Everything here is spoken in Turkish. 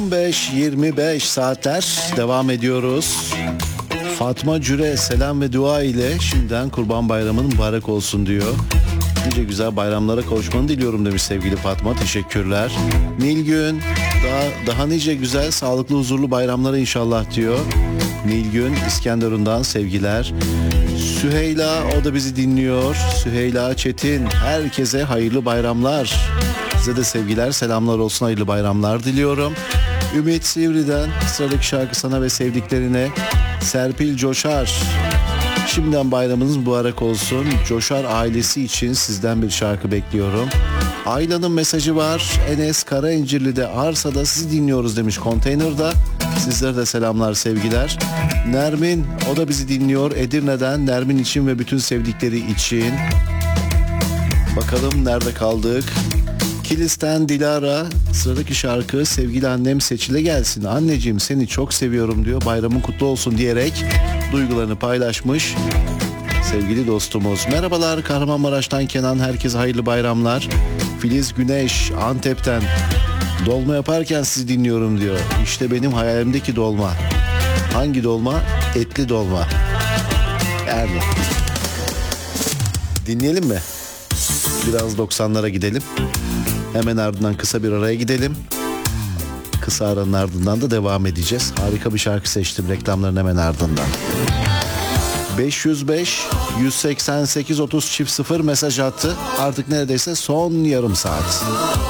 15.25 saatler devam ediyoruz. Fatma Cüre selam ve dua ile şimdiden Kurban Bayramı'nın mübarek olsun diyor. Nice güzel bayramlara kavuşmanı diliyorum demiş sevgili Fatma. Teşekkürler. Nilgün daha nice güzel sağlıklı huzurlu bayramlara inşallah diyor. Nilgün İskenderun'dan sevgiler. Süheyla o da bizi dinliyor. Süheyla Çetin herkese hayırlı bayramlar. Size de sevgiler selamlar olsun, hayırlı bayramlar diliyorum. Ümit Sivri'den sıradaki şarkı sana ve sevdiklerine. Serpil Coşar şimdiden bayramınız mübarek olsun. Coşar ailesi için sizden bir şarkı bekliyorum. Ayla'nın mesajı var. Enes Karaencirli'de arsada sizi dinliyoruz demiş konteynerda. Sizlere de selamlar sevgiler. Nermin o da bizi dinliyor Edirne'den. Nermin için ve bütün sevdikleri için. Bakalım nerede kaldık? Kilis'ten Dilara sıradaki şarkı sevgili annem Seçil'e gelsin. Anneciğim seni çok seviyorum diyor. Bayramın kutlu olsun diyerek duygularını paylaşmış sevgili dostumuz. Merhabalar Kahramanmaraş'tan Kenan, herkese hayırlı bayramlar. Filiz Güneş Antep'ten dolma yaparken sizi dinliyorum diyor. İşte benim hayalimdeki dolma. Hangi dolma? Etli dolma. Yani dinleyelim mi? Biraz 90'lara gidelim. Hemen ardından kısa bir araya gidelim. Kısa aranın ardından da devam edeceğiz. Harika bir şarkı seçtim reklamların hemen ardından. 505 188 30 çift 0 mesaj attı. Artık neredeyse son yarım saat.